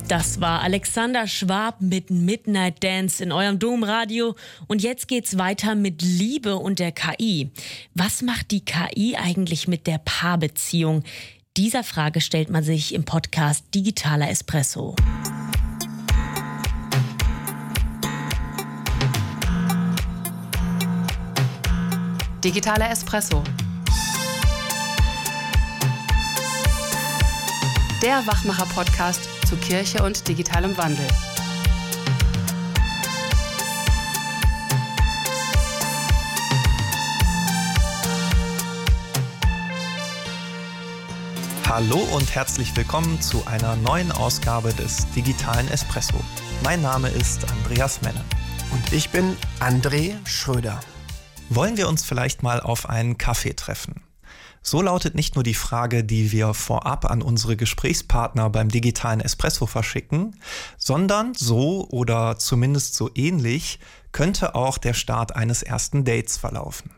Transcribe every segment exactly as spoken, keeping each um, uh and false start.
Das war Alexander Schwab mit Midnight Dance in eurem Domradio. Und jetzt geht's weiter mit Liebe und der K I. Was macht die K I eigentlich mit der Paarbeziehung? Dieser Frage stellt man sich im Podcast Digitaler Espresso. Digitaler Espresso. Der Wachmacher-Podcast zu Kirche und digitalem Wandel. Hallo und herzlich willkommen zu einer neuen Ausgabe des Digitalen Espresso. Mein Name ist Andreas Menne. Und ich bin André Schröder. Wollen wir uns vielleicht mal auf einen Kaffee treffen? So lautet nicht nur die Frage, die wir vorab an unsere Gesprächspartner beim Digitalen Espresso verschicken, sondern so oder zumindest so ähnlich könnte auch der Start eines ersten Dates verlaufen.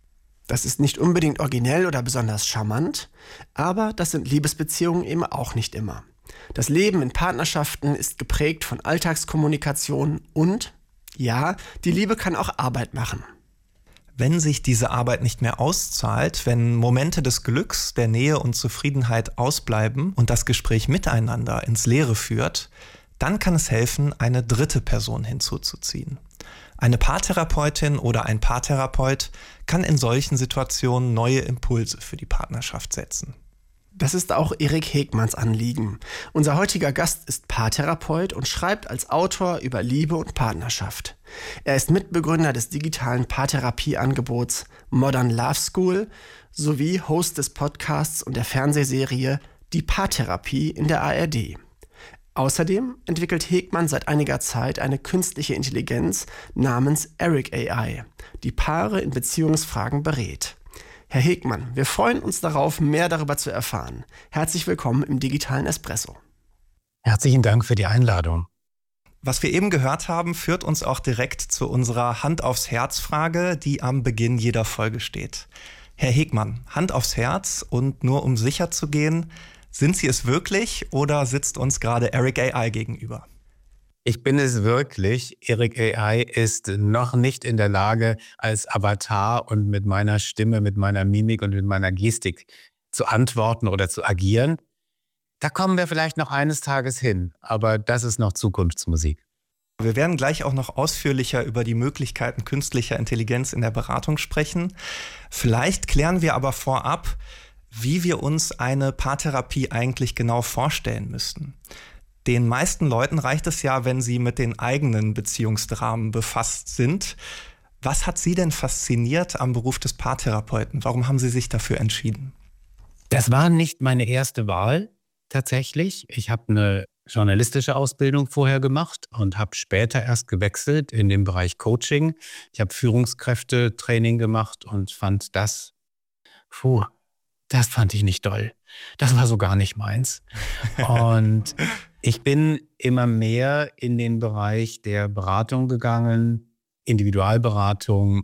Das ist nicht unbedingt originell oder besonders charmant, aber das sind Liebesbeziehungen eben auch nicht immer. Das Leben in Partnerschaften ist geprägt von Alltagskommunikation und, ja, die Liebe kann auch Arbeit machen. Wenn sich diese Arbeit nicht mehr auszahlt, wenn Momente des Glücks, der Nähe und Zufriedenheit ausbleiben und das Gespräch miteinander ins Leere führt, dann kann es helfen, eine dritte Person hinzuzuziehen. Eine Paartherapeutin oder ein Paartherapeut kann in solchen Situationen neue Impulse für die Partnerschaft setzen. Das ist auch Erik Hegmanns Anliegen. Unser heutiger Gast ist Paartherapeut und schreibt als Autor über Liebe und Partnerschaft. Er ist Mitbegründer des digitalen Paartherapieangebots Modern Love School sowie Host des Podcasts und der Fernsehserie Die Paartherapie in der A R D. Außerdem entwickelt Hegmann seit einiger Zeit eine künstliche Intelligenz namens Erik A I, die Paare in Beziehungsfragen berät. Herr Hegmann, wir freuen uns darauf, mehr darüber zu erfahren. Herzlich willkommen im Digitalen Espresso. Herzlichen Dank für die Einladung. Was wir eben gehört haben, führt uns auch direkt zu unserer Hand aufs Herz-Frage, die am Beginn jeder Folge steht. Herr Hegmann, Hand aufs Herz und nur um sicher zu gehen, sind Sie es wirklich oder sitzt uns gerade Erik A I gegenüber? Ich bin es wirklich. Erik A I ist noch nicht in der Lage, als Avatar und mit meiner Stimme, mit meiner Mimik und mit meiner Gestik zu antworten oder zu agieren. Da kommen wir vielleicht noch eines Tages hin, aber das ist noch Zukunftsmusik. Wir werden gleich auch noch ausführlicher über die Möglichkeiten künstlicher Intelligenz in der Beratung sprechen. Vielleicht klären wir aber vorab, wie wir uns eine Paartherapie eigentlich genau vorstellen müssten. Den meisten Leuten reicht es ja, wenn sie mit den eigenen Beziehungsdramen befasst sind. Was hat Sie denn fasziniert am Beruf des Paartherapeuten? Warum haben Sie sich dafür entschieden? Das war nicht meine erste Wahl tatsächlich. Ich habe eine journalistische Ausbildung vorher gemacht und habe später erst gewechselt in den Bereich Coaching. Ich habe Führungskräftetraining gemacht und fand das, puh, das fand ich nicht doll. Das war so gar nicht meins. Und ich bin immer mehr in den Bereich der Beratung gegangen, Individualberatung,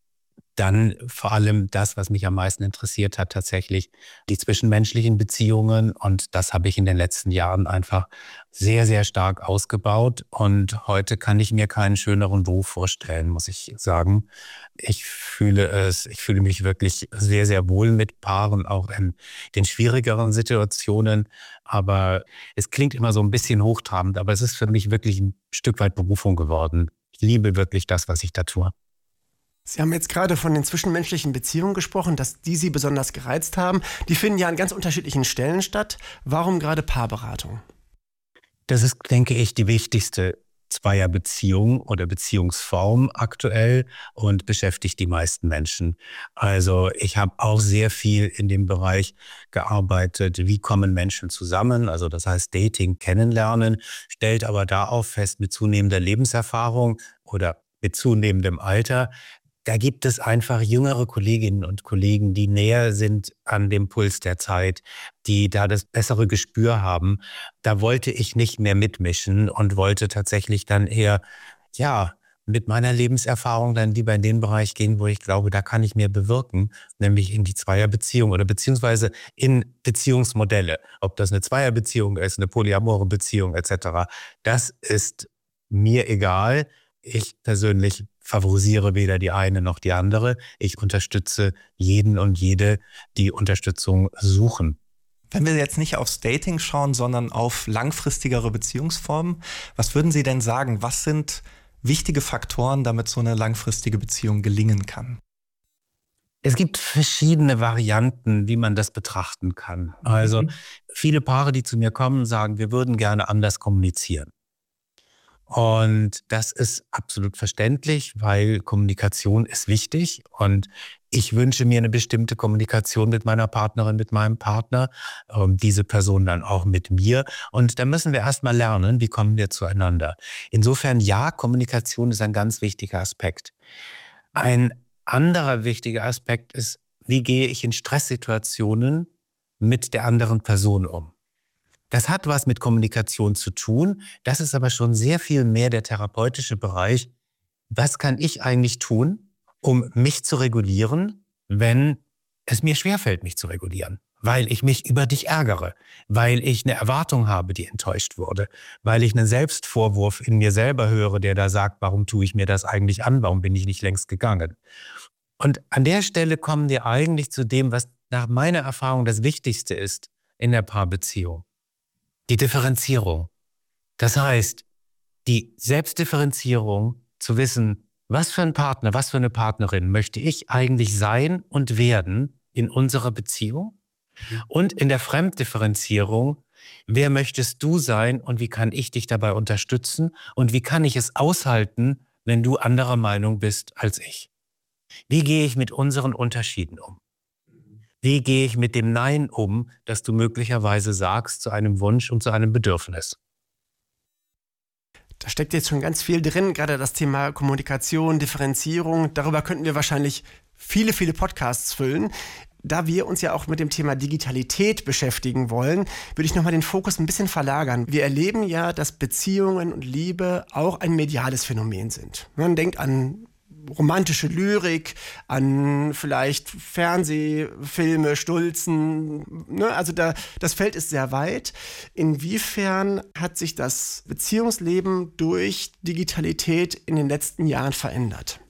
dann vor allem das, was mich am meisten interessiert hat, tatsächlich die zwischenmenschlichen Beziehungen. Und das habe ich in den letzten Jahren einfach sehr, sehr stark ausgebaut. Und heute kann ich mir keinen schöneren Beruf vorstellen, muss ich sagen. Ich fühle es, ich fühle mich wirklich sehr, sehr wohl mit Paaren, auch in den schwierigeren Situationen. Aber es klingt immer so ein bisschen hochtrabend, aber es ist für mich wirklich ein Stück weit Berufung geworden. Ich liebe wirklich das, was ich da tue. Sie haben jetzt gerade von den zwischenmenschlichen Beziehungen gesprochen, dass die Sie besonders gereizt haben. Die finden ja an ganz unterschiedlichen Stellen statt. Warum gerade Paarberatung? Das ist, denke ich, die wichtigste Zweierbeziehung oder Beziehungsform aktuell und beschäftigt die meisten Menschen. Also ich habe auch sehr viel in dem Bereich gearbeitet, wie kommen Menschen zusammen, also das heißt Dating, Kennenlernen, stellt aber da auch fest, mit zunehmender Lebenserfahrung oder mit zunehmendem Alter, da gibt es einfach jüngere Kolleginnen und Kollegen, die näher sind an dem Puls der Zeit, die da das bessere Gespür haben. Da wollte ich nicht mehr mitmischen und wollte tatsächlich dann eher, ja, mit meiner Lebenserfahrung dann lieber in den Bereich gehen, wo ich glaube, da kann ich mehr bewirken, nämlich in die Zweierbeziehung oder beziehungsweise in Beziehungsmodelle. Ob das eine Zweierbeziehung ist, eine polyamore Beziehung et cetera. Das ist mir egal. Ich persönlich favorisiere weder die eine noch die andere. Ich unterstütze jeden und jede, die Unterstützung suchen. Wenn wir jetzt nicht aufs Dating schauen, sondern auf langfristigere Beziehungsformen, was würden Sie denn sagen, was sind wichtige Faktoren, damit so eine langfristige Beziehung gelingen kann? Es gibt verschiedene Varianten, wie man das betrachten kann. Also mhm. viele Paare, die zu mir kommen, sagen, wir würden gerne anders kommunizieren. Und das ist absolut verständlich, weil Kommunikation ist wichtig und ich wünsche mir eine bestimmte Kommunikation mit meiner Partnerin, mit meinem Partner, ähm, diese Person dann auch mit mir. Und da müssen wir erstmal lernen, wie kommen wir zueinander. Insofern ja, Kommunikation ist ein ganz wichtiger Aspekt. Ein anderer wichtiger Aspekt ist, wie gehe ich in Stresssituationen mit der anderen Person um? Das hat was mit Kommunikation zu tun. Das ist aber schon sehr viel mehr der therapeutische Bereich. Was kann ich eigentlich tun, um mich zu regulieren, wenn es mir schwerfällt, mich zu regulieren? Weil ich mich über dich ärgere, weil ich eine Erwartung habe, die enttäuscht wurde, weil ich einen Selbstvorwurf in mir selber höre, der da sagt, warum tue ich mir das eigentlich an, warum bin ich nicht längst gegangen? Und an der Stelle kommen wir eigentlich zu dem, was nach meiner Erfahrung das Wichtigste ist in der Paarbeziehung. Die Differenzierung. Das heißt, die Selbstdifferenzierung, zu wissen, was für ein Partner, was für eine Partnerin möchte ich eigentlich sein und werden in unserer Beziehung? Und in der Fremddifferenzierung, wer möchtest du sein und wie kann ich dich dabei unterstützen? Und wie kann ich es aushalten, wenn du anderer Meinung bist als ich? Wie gehe ich mit unseren Unterschieden um? Wie gehe ich mit dem Nein um, das du möglicherweise sagst zu einem Wunsch und zu einem Bedürfnis? Da steckt jetzt schon ganz viel drin, gerade das Thema Kommunikation, Differenzierung. Darüber könnten wir wahrscheinlich viele, viele Podcasts füllen. Da wir uns ja auch mit dem Thema Digitalität beschäftigen wollen, würde ich nochmal den Fokus ein bisschen verlagern. Wir erleben ja, dass Beziehungen und Liebe auch ein mediales Phänomen sind. Man denkt an romantische Lyrik, an vielleicht Fernsehfilme, Stulzen, ne? Also da, das Feld ist sehr weit. Inwiefern hat sich das Beziehungsleben durch Digitalität in den letzten Jahren verändert?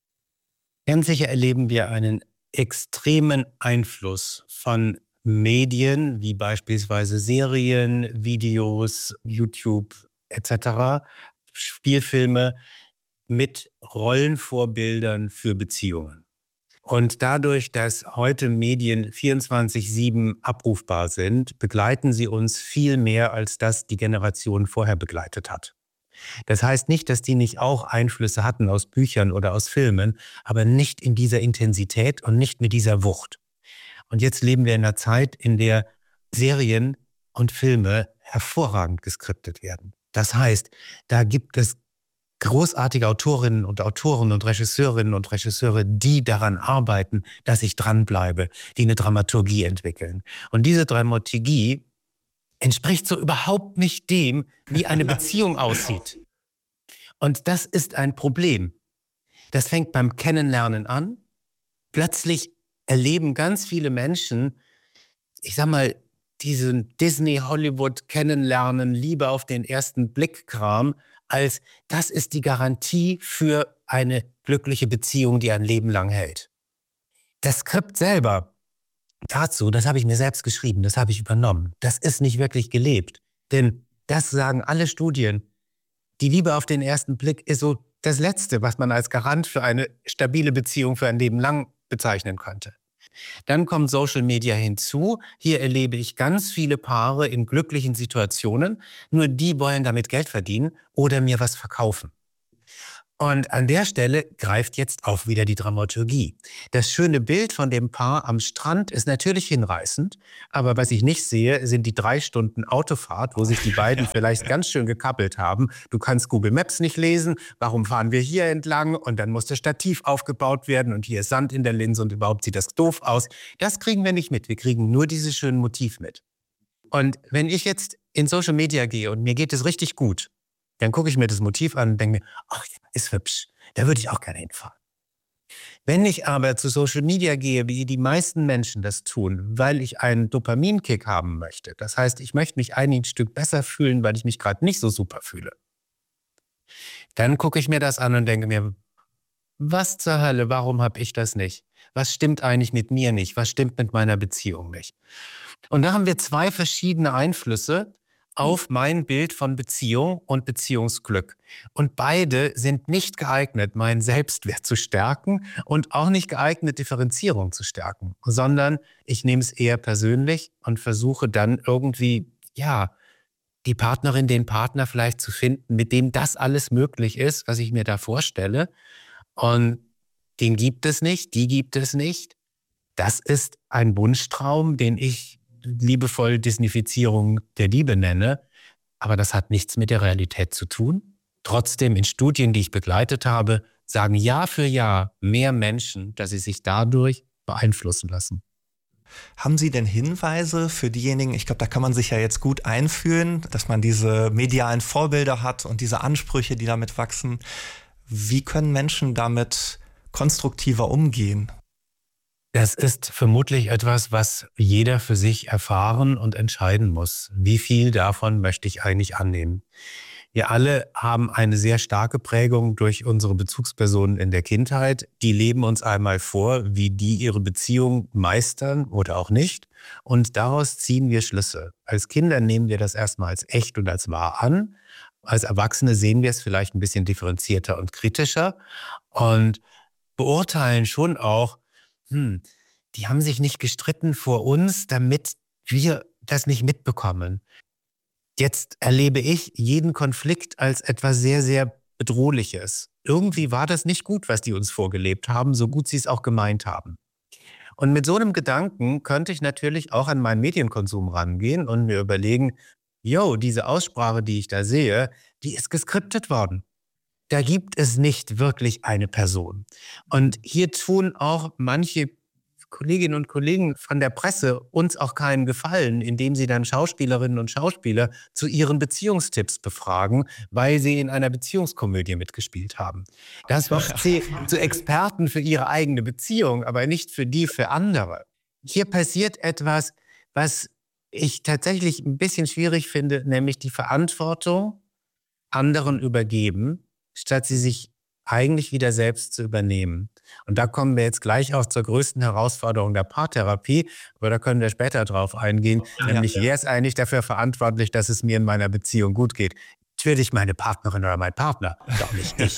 Ganz sicher erleben wir einen extremen Einfluss von Medien, wie beispielsweise Serien, Videos, YouTube et cetera, Spielfilme, mit Rollenvorbildern für Beziehungen. Und dadurch, dass heute Medien vierundzwanzig sieben abrufbar sind, begleiten sie uns viel mehr, als das die Generation vorher begleitet hat. Das heißt nicht, dass die nicht auch Einflüsse hatten aus Büchern oder aus Filmen, aber nicht in dieser Intensität und nicht mit dieser Wucht. Und jetzt leben wir in einer Zeit, in der Serien und Filme hervorragend geskriptet werden. Das heißt, da gibt es großartige Autorinnen und Autoren und Regisseurinnen und Regisseure, die daran arbeiten, dass ich dranbleibe, die eine Dramaturgie entwickeln. Und diese Dramaturgie entspricht so überhaupt nicht dem, wie eine Beziehung aussieht. Und das ist ein Problem. Das fängt beim Kennenlernen an. Plötzlich erleben ganz viele Menschen, ich sag mal, diesen Disney-Hollywood-Kennenlernen, Liebe auf den ersten Blick-Kram, als das ist die Garantie für eine glückliche Beziehung, die ein Leben lang hält. Das Skript selber dazu, das habe ich mir selbst geschrieben, das habe ich übernommen. Das ist nicht wirklich gelebt. Denn das sagen alle Studien. Die Liebe auf den ersten Blick ist so das Letzte, was man als Garant für eine stabile Beziehung für ein Leben lang bezeichnen könnte. Dann kommt Social Media hinzu. Hier erlebe ich ganz viele Paare in glücklichen Situationen. Nur die wollen damit Geld verdienen oder mir was verkaufen. Und an der Stelle greift jetzt auch wieder die Dramaturgie. Das schöne Bild von dem Paar am Strand ist natürlich hinreißend, aber was ich nicht sehe, sind die drei Stunden Autofahrt, wo sich die beiden vielleicht ganz schön gekappelt haben. Du kannst Google Maps nicht lesen, warum fahren wir hier entlang? Und dann muss das Stativ aufgebaut werden und hier ist Sand in der Linse und überhaupt sieht das doof aus. Das kriegen wir nicht mit, wir kriegen nur dieses schöne Motiv mit. Und wenn ich jetzt in Social Media gehe und mir geht es richtig gut, dann gucke ich mir das Motiv an und denke mir, ach, ist hübsch. Da würde ich auch gerne hinfahren. Wenn ich aber zu Social Media gehe, wie die meisten Menschen das tun, weil ich einen Dopaminkick haben möchte, das heißt, ich möchte mich ein Stück besser fühlen, weil ich mich gerade nicht so super fühle, dann gucke ich mir das an und denke mir, was zur Hölle, warum habe ich das nicht? Was stimmt eigentlich mit mir nicht? Was stimmt mit meiner Beziehung nicht? Und da haben wir zwei verschiedene Einflüsse auf mein Bild von Beziehung und Beziehungsglück. Und beide sind nicht geeignet, meinen Selbstwert zu stärken und auch nicht geeignet, Differenzierung zu stärken, sondern ich nehme es eher persönlich und versuche dann irgendwie, ja, die Partnerin, den Partner vielleicht zu finden, mit dem das alles möglich ist, was ich mir da vorstelle. Und den gibt es nicht, die gibt es nicht. Das ist ein Wunschtraum, den ich liebevoll Disneyfizierung der Liebe nenne. Aber das hat nichts mit der Realität zu tun. Trotzdem in Studien, die ich begleitet habe, sagen Jahr für Jahr mehr Menschen, dass sie sich dadurch beeinflussen lassen. Haben Sie denn Hinweise für diejenigen, ich glaube, da kann man sich ja jetzt gut einfühlen, dass man diese medialen Vorbilder hat und diese Ansprüche, die damit wachsen. Wie können Menschen damit konstruktiver umgehen? Das ist vermutlich etwas, was jeder für sich erfahren und entscheiden muss. Wie viel davon möchte ich eigentlich annehmen? Wir alle haben eine sehr starke Prägung durch unsere Bezugspersonen in der Kindheit. Die leben uns einmal vor, wie die ihre Beziehung meistern oder auch nicht. Und daraus ziehen wir Schlüsse. Als Kinder nehmen wir das erstmal als echt und als wahr an. Als Erwachsene sehen wir es vielleicht ein bisschen differenzierter und kritischer und beurteilen schon auch, hm, die haben sich nicht gestritten vor uns, damit wir das nicht mitbekommen. Jetzt erlebe ich jeden Konflikt als etwas sehr, sehr Bedrohliches. Irgendwie war das nicht gut, was die uns vorgelebt haben, so gut sie es auch gemeint haben. Und mit so einem Gedanken könnte ich natürlich auch an meinen Medienkonsum rangehen und mir überlegen, jo, diese Aussprache, die ich da sehe, die ist geskriptet worden. Da gibt es nicht wirklich eine Person. Und hier tun auch manche Kolleginnen und Kollegen von der Presse uns auch keinen Gefallen, indem sie dann Schauspielerinnen und Schauspieler zu ihren Beziehungstipps befragen, weil sie in einer Beziehungskomödie mitgespielt haben. Das macht sie zu Experten für ihre eigene Beziehung, aber nicht für die für andere. Hier passiert etwas, was ich tatsächlich ein bisschen schwierig finde, nämlich die Verantwortung anderen übergeben, statt sie sich eigentlich wieder selbst zu übernehmen. Und da kommen wir jetzt gleich auch zur größten Herausforderung der Paartherapie, aber da können wir später drauf eingehen, ja, nämlich ja. Wer ist eigentlich dafür verantwortlich, dass es mir in meiner Beziehung gut geht? Natürlich meine Partnerin oder mein Partner, doch nicht ich.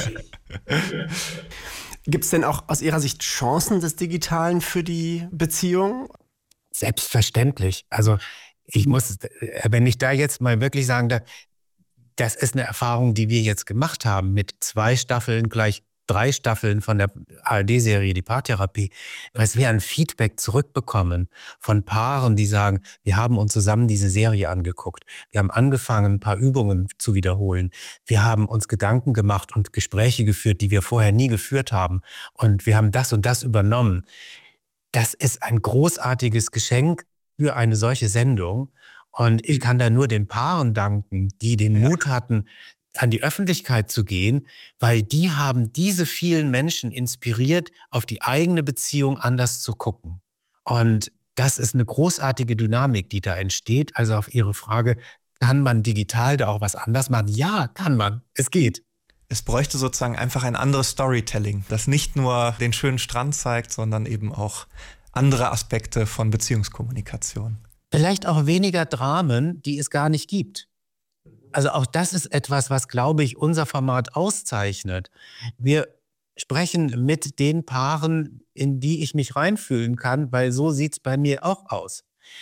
Gibt es denn auch aus Ihrer Sicht Chancen des Digitalen für die Beziehung? Selbstverständlich. Also ich muss, wenn ich da jetzt mal wirklich sagen darf, das ist eine Erfahrung, die wir jetzt gemacht haben mit zwei Staffeln, gleich drei Staffeln von der A R D-Serie Die Paartherapie, was wir an Feedback zurückbekommen von Paaren, die sagen, wir haben uns zusammen diese Serie angeguckt. Wir haben angefangen, ein paar Übungen zu wiederholen. Wir haben uns Gedanken gemacht und Gespräche geführt, die wir vorher nie geführt haben. Und wir haben das und das übernommen. Das ist ein großartiges Geschenk für eine solche Sendung. Und ich kann da nur den Paaren danken, die den Mut hatten, an die Öffentlichkeit zu gehen, weil die haben diese vielen Menschen inspiriert, auf die eigene Beziehung anders zu gucken. Und das ist eine großartige Dynamik, die da entsteht. Also auf Ihre Frage, kann man digital da auch was anders machen? Ja, kann man. Es geht. Es bräuchte sozusagen einfach ein anderes Storytelling, das nicht nur den schönen Strand zeigt, sondern eben auch andere Aspekte von Beziehungskommunikation. Vielleicht auch weniger Dramen, die es gar nicht gibt. Also auch das ist etwas, was, glaube ich, unser Format auszeichnet. Wir sprechen mit den Paaren, in die ich mich reinfühlen kann, weil so sieht es bei mir auch aus.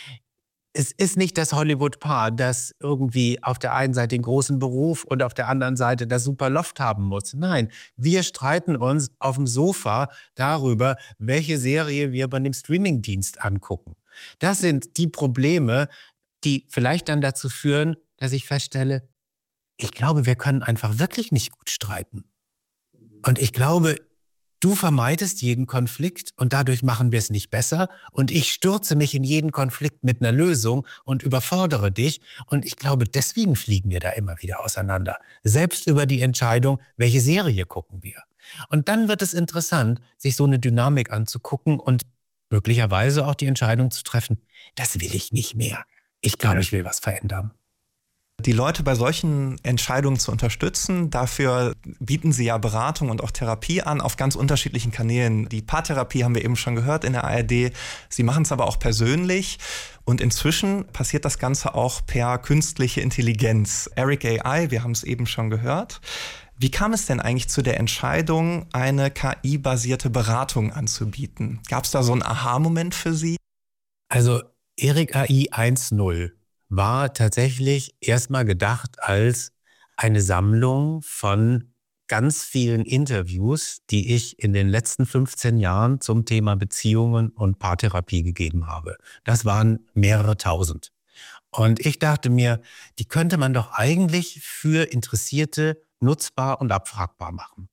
Es ist nicht das Hollywood-Paar, das irgendwie auf der einen Seite den großen Beruf und auf der anderen Seite das super Loft haben muss. Nein, wir streiten uns auf dem Sofa darüber, welche Serie wir bei dem Streamingdienst angucken. Das sind die Probleme, die vielleicht dann dazu führen, dass ich feststelle, ich glaube, wir können einfach wirklich nicht gut streiten. Und ich glaube, du vermeidest jeden Konflikt und dadurch machen wir es nicht besser. Und ich stürze mich in jeden Konflikt mit einer Lösung und überfordere dich. Und ich glaube, deswegen fliegen wir da immer wieder auseinander. Selbst über die Entscheidung, welche Serie gucken wir. Und dann wird es interessant, sich so eine Dynamik anzugucken und möglicherweise auch die Entscheidung zu treffen, das will ich nicht mehr. Ich glaube, ich will was verändern. Die Leute bei solchen Entscheidungen zu unterstützen, dafür bieten sie ja Beratung und auch Therapie an auf ganz unterschiedlichen Kanälen. Die Paartherapie haben wir eben schon gehört in der A R D. Sie machen es aber auch persönlich. Und inzwischen passiert das Ganze auch per künstliche Intelligenz. Eric A I, wir haben es eben schon gehört. Wie kam es denn eigentlich zu der Entscheidung, eine K I-basierte Beratung anzubieten? Gab es da so einen Aha-Moment für Sie? Also Eric A I eins Punkt null war tatsächlich erstmal gedacht als eine Sammlung von ganz vielen Interviews, die ich in den letzten fünfzehn Jahren zum Thema Beziehungen und Paartherapie gegeben habe. Das waren mehrere tausend. Und ich dachte mir, die könnte man doch eigentlich für Interessierte nutzbar und abfragbar machen.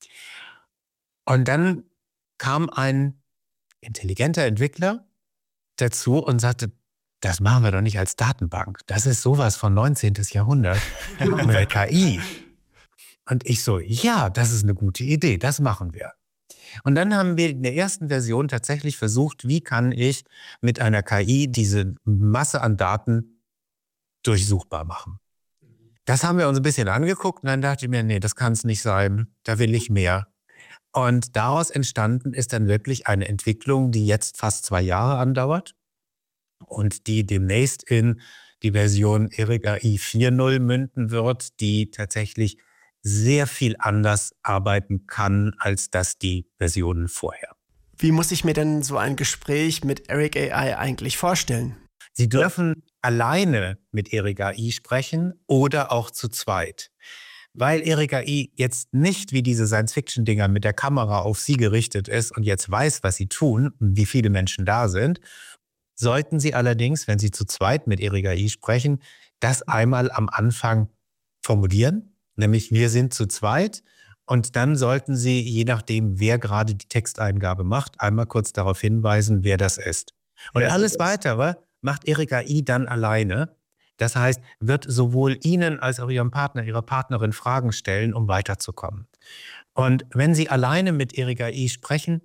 Und dann kam ein intelligenter Entwickler dazu und sagte, das machen wir doch nicht als Datenbank. Das ist sowas von neunzehnten. Jahrhundert mit K I. Und ich so, ja, das ist eine gute Idee, das machen wir. Und dann haben wir in der ersten Version tatsächlich versucht, wie kann ich mit einer K I diese Masse an Daten durchsuchbar machen. Das haben wir uns ein bisschen angeguckt und dann dachte ich mir, nee, das kann es nicht sein, da will ich mehr. Und daraus entstanden ist dann wirklich eine Entwicklung, die jetzt fast zwei Jahre andauert und die demnächst in die Version Eric A I vier Punkt null münden wird, die tatsächlich sehr viel anders arbeiten kann, als das die Versionen vorher. Wie muss ich mir denn so ein Gespräch mit Eric A I eigentlich vorstellen? Sie dürfen alleine mit Eric A I sprechen oder auch zu zweit. Weil Eric A I jetzt nicht wie diese Science-Fiction-Dinger mit der Kamera auf Sie gerichtet ist und jetzt weiß, was Sie tun und wie viele Menschen da sind, sollten Sie allerdings, wenn Sie zu zweit mit Eric A I sprechen, das einmal am Anfang formulieren, nämlich wir sind zu zweit, und dann sollten Sie, je nachdem, wer gerade die Texteingabe macht, einmal kurz darauf hinweisen, wer das ist. Und alles Weitere macht Eric A I dann alleine. Das heißt, wird sowohl Ihnen als auch Ihrem Partner, Ihrer Partnerin Fragen stellen, um weiterzukommen. Und wenn Sie alleine mit Eric A I sprechen,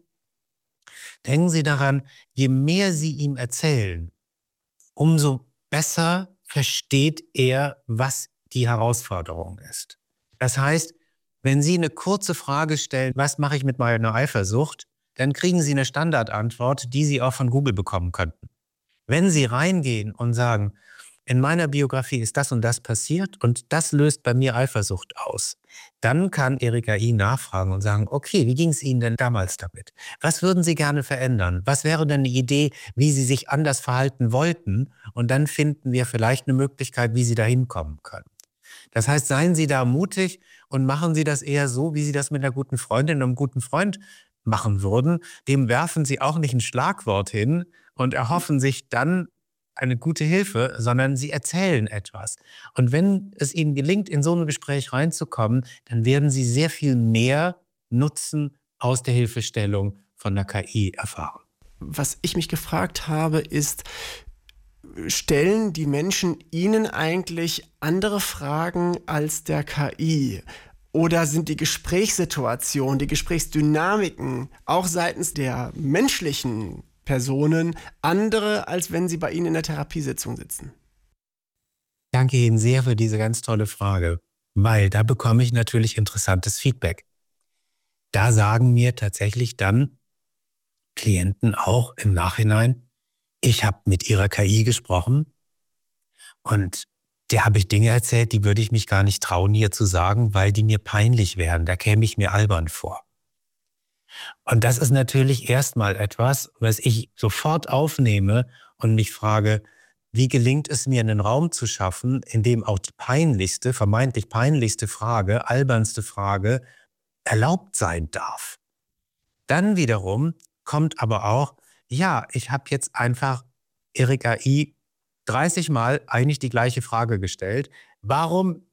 denken Sie daran, je mehr Sie ihm erzählen, umso besser versteht er, was die Herausforderung ist. Das heißt, wenn Sie eine kurze Frage stellen, was mache ich mit meiner Eifersucht, dann kriegen Sie eine Standardantwort, die Sie auch von Google bekommen könnten. Wenn Sie reingehen und sagen, in meiner Biografie ist das und das passiert und das löst bei mir Eifersucht aus, dann kann Eric A I nachfragen und sagen, okay, wie ging es Ihnen denn damals damit? Was würden Sie gerne verändern? Was wäre denn eine Idee, wie Sie sich anders verhalten wollten? Und dann finden wir vielleicht eine Möglichkeit, wie Sie da hinkommen können. Das heißt, seien Sie da mutig und machen Sie das eher so, wie Sie das mit einer guten Freundin und einem guten Freund machen würden. Dem werfen Sie auch nicht ein Schlagwort hin und erhoffen sich dann eine gute Hilfe, sondern Sie erzählen etwas. Und wenn es Ihnen gelingt, in so ein Gespräch reinzukommen, dann werden Sie sehr viel mehr Nutzen aus der Hilfestellung von der K I erfahren. Was ich mich gefragt habe, ist, stellen die Menschen Ihnen eigentlich andere Fragen als der K I? Oder sind die Gesprächssituationen, die Gesprächsdynamiken auch seitens der menschlichen Personen andere, als wenn sie bei Ihnen in der Therapiesitzung sitzen? Danke Ihnen sehr für diese ganz tolle Frage, weil da bekomme ich natürlich interessantes Feedback. Da sagen mir tatsächlich dann Klienten auch im Nachhinein, ich habe mit ihrer K I gesprochen und der habe ich Dinge erzählt, die würde ich mich gar nicht trauen, hier zu sagen, weil die mir peinlich wären. Da käme ich mir albern vor. Und das ist natürlich erstmal etwas, was ich sofort aufnehme und mich frage, wie gelingt es mir, einen Raum zu schaffen, in dem auch die peinlichste, vermeintlich peinlichste Frage, albernste Frage erlaubt sein darf. Dann wiederum kommt aber auch, ja, ich habe jetzt einfach Eric A I dreißig Mal eigentlich die gleiche Frage gestellt. Warum